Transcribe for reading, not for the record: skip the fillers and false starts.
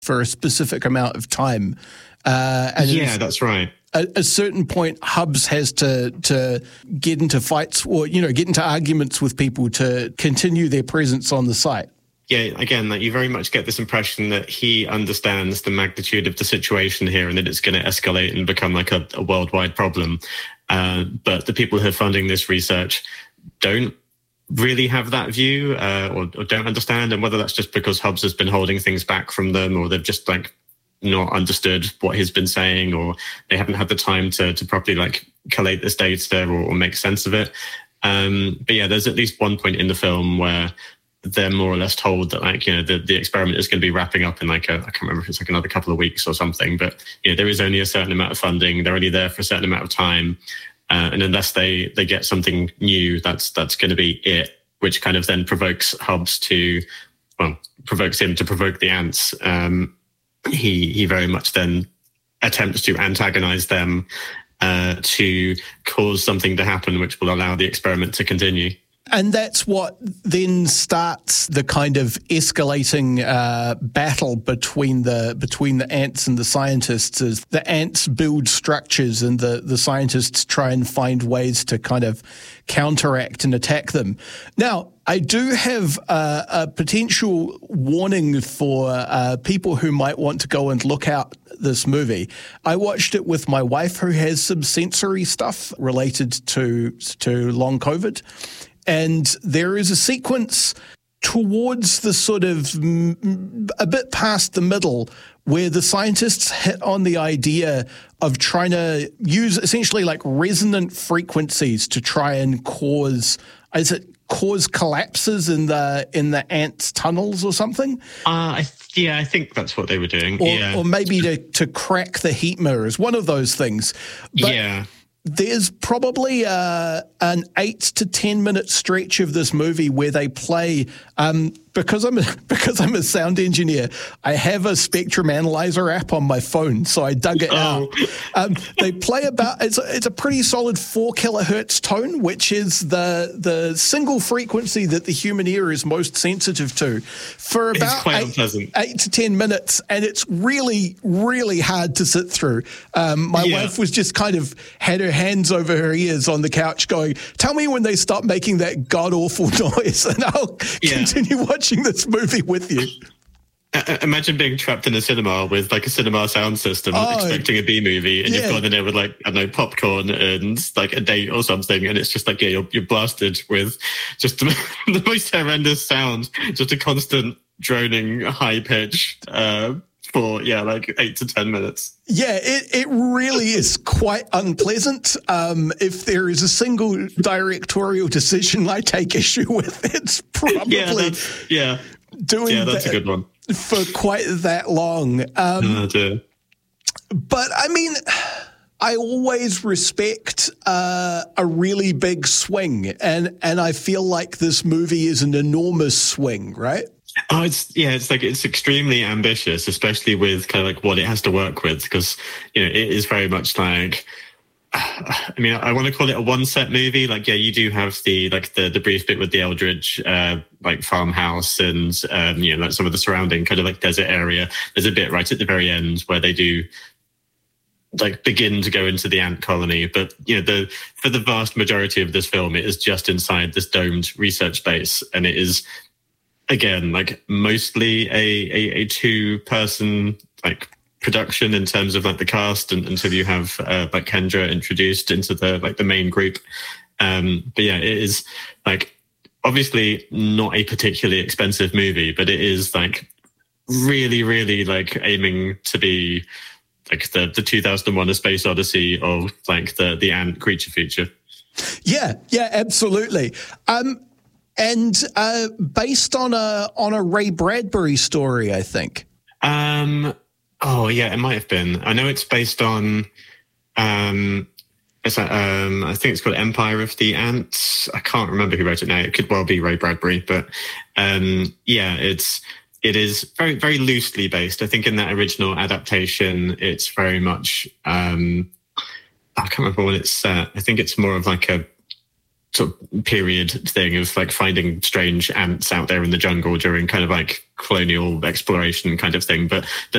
for a specific amount of time. That's right. At a certain point, Hubs has to get into fights or, get into arguments with people to continue their presence on the site. Yeah, again, like you very much get this impression that he understands the magnitude of the situation here and that it's going to escalate and become like a worldwide problem. But the people who are funding this research don't really have that view or don't understand. And whether that's just because Hubs has been holding things back from them, or they've just like not understood what he's been saying, or they haven't had the time to properly like collate this data or make sense of it. But yeah, there's at least one point in the film where they're more or less told that like, the experiment is going to be wrapping up in like I can't remember if it's like another couple of weeks or something, but there is only a certain amount of funding. They're only there for a certain amount of time. And unless they get something new, that's going to be it, which kind of then provokes Hubs provokes him to provoke the ants. He very much then attempts to antagonize them to cause something to happen which will allow the experiment to continue. And that's what then starts the kind of escalating battle between the ants and the scientists. As the ants build structures and the scientists try and find ways to kind of counteract and attack them. Now, I do have a potential warning for people who might want to go and look out this movie. I watched it with my wife, who has some sensory stuff related to long COVID. And there is a sequence towards the sort of a bit past the middle where the scientists hit on the idea of trying to use essentially like resonant frequencies to try and cause collapses in the ants' tunnels or something. I think that's what they were doing. Or maybe to crack the heat mirrors, one of those things. But yeah. There's probably an 8 to 10 minute stretch of this movie where they play, because I'm a sound engineer, I have a spectrum analyzer app on my phone, so I dug it out. They play it's a pretty solid 4 kilohertz tone, which is the single frequency that the human ear is most sensitive to, for about 8 to 10 minutes, and it's really, really hard to sit through. My wife was just kind of had her hands over her ears on the couch going, tell me when they stop making that god-awful noise and I'll continue watching this movie with you. Imagine being trapped in a cinema with like a cinema sound system, expecting a B movie, and you've gone in there with like, I don't know, popcorn and like a date or something, and it's just like, you're blasted with just the most horrendous sound, just a constant droning high pitch for like 8 to 10 minutes. Yeah, it really is quite unpleasant. If there is a single directorial decision I take issue with, it's probably doing that's a good one for quite that long. But I mean, I always respect a really big swing, and I feel like this movie is an enormous swing, right? Oh, it's extremely ambitious, especially with kind of like what it has to work with, because it is very much like, I mean, I want to call it a one set movie. Like, you do have the brief bit with the Eldridge like farmhouse and like some of the surrounding kind of like desert area. There's a bit right at the very end where they do like begin to go into the ant colony, but for the vast majority of this film, it is just inside this domed research base, and it is, again, like mostly a 2-person like production in terms of like the cast, and until you have like Kendra introduced into the main group. But yeah, it is like obviously not a particularly expensive movie, but it is like really, really like aiming to be like the 2001: A Space Odyssey of like the ant creature feature. Yeah, absolutely. And based on a Ray Bradbury story, I think. It might have been. I know it's based on. I think it's called Empire of the Ants. I can't remember who wrote it now. It could well be Ray Bradbury, but it is very, very loosely based. I think in that original adaptation, it's very much. I can't remember when it's set. I think it's more of like a sort of period thing of like finding strange ants out there in the jungle during kind of like colonial exploration kind of thing, but